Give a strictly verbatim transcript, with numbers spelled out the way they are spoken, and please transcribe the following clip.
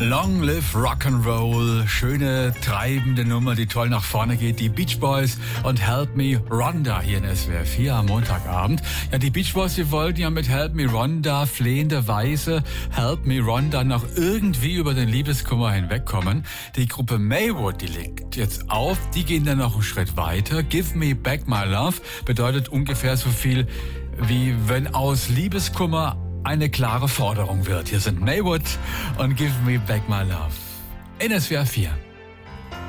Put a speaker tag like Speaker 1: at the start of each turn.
Speaker 1: Long Live Rock'n'Roll, schöne, treibende Nummer, die toll nach vorne geht. Die Beach Boys und Help Me Rhonda hier in S W R vier am Montagabend. Ja, die Beach Boys, die wollten ja mit Help Me Rhonda flehenderweise Help Me Rhonda noch irgendwie über den Liebeskummer hinwegkommen. Die Gruppe Maywood, die legt jetzt auf, die gehen dann noch einen Schritt weiter. Give Me Back My Love bedeutet ungefähr so viel wie wenn aus Liebeskummer eine klare Forderung wird. Hier sind Maywood und Give Me Back My Love in S W R vier.